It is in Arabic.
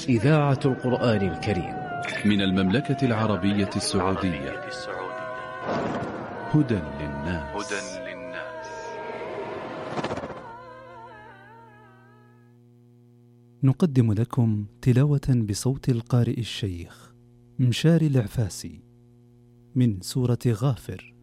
إذاعة القرآن الكريم من المملكة العربية السعودية. هدى للناس. نقدم لكم تلاوة بصوت القارئ الشيخ مشاري العفاسي من سورة غافر.